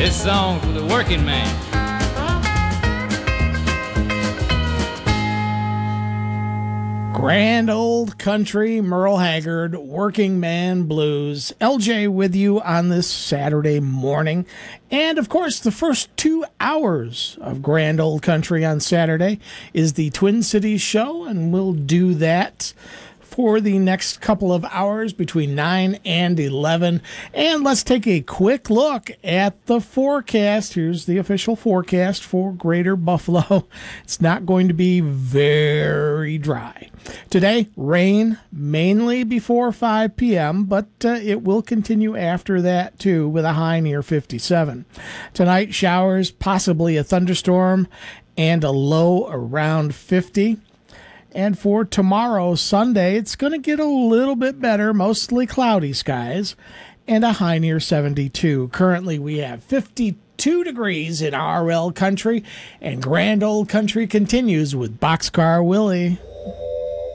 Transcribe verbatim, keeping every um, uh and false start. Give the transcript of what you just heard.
This song for the working man. Grand Old Country, Merle Haggard, Working Man Blues. L J with you on this Saturday morning. And, of course, the first two hours of Grand Old Country on Saturday is the Twin Cities Show, and we'll do that for the next couple of hours between nine and eleven. And let's take a quick look at the forecast. Here's the official forecast for Greater Buffalo. It's not going to be very dry. Today, rain mainly before five p.m., but uh, it will continue after that too with a high near fifty-seven. Tonight, showers, possibly a thunderstorm, and a low around fifty. And for tomorrow, Sunday, it's going to get a little bit better, mostly cloudy skies, and a high near seventy-two. Currently, we have fifty-two degrees in R L Country, and Grand Old Country continues with Boxcar Willie.